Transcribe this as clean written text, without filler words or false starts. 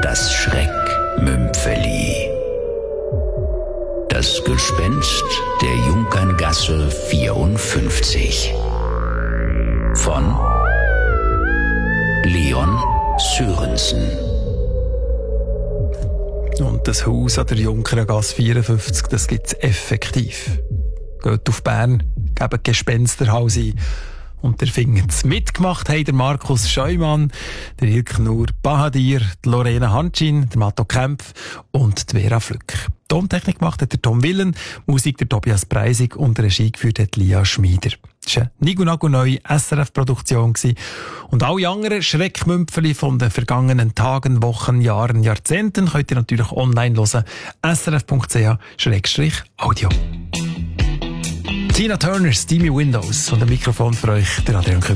Das Schreckmümpfeli. Das Gespenst der Junkerngasse 54. Von Leon Sørensen. Und das Haus an der Junkerngasse 54, das gibt es effektiv. Geht auf Bern, gebt Gespensterhaus ein. Und der findet mitgemacht haben der Markus Scheumann, der Ilknur Bahadir, die Lorena Hanschin, der Matto Kempf und die Vera Flück. Tontechnik gemacht hat der Tom Willen, Musik der Tobias Preisig und Regie geführt hat Lia Schmieder. Das war eine Nigu-Nagu-neue SRF-Produktion und alle anderen Schreckmümpfeli von den vergangenen Tagen, Wochen, Jahren, Jahrzehnten könnt ihr natürlich online hören. srf.ch/audio. Tina Turner, Steamy Windows und ein Mikrofon für euch, der Adrian Küpper.